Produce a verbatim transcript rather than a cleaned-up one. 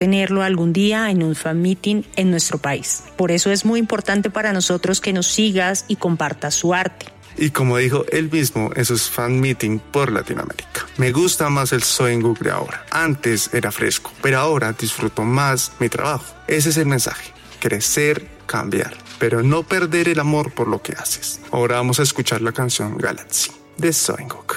tenerlo algún día en un fan meeting en nuestro país. Por eso es muy importante para nosotros que nos sigas y compartas su arte. Y como dijo él mismo en sus fan meeting por Latinoamérica, me gusta más el Soy en Google ahora. Antes era fresco, pero ahora disfruto más mi trabajo. Ese es el mensaje: crecer, cambiar, pero no perder el amor por lo que haces. Ahora vamos a escuchar la canción Galaxy de Soy en Google.